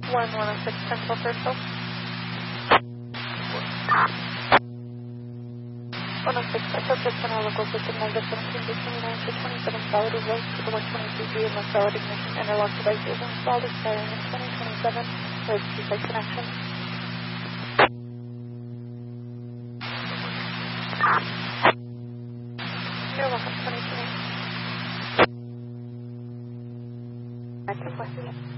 106 Central Circle. 106 Central Circle, our local system number 17-29 to 27 solid is low to the 122B and the solid ignition interlock device is installed expiring in 2027 with Q-Site connection. You're welcome, 2020. That's a question.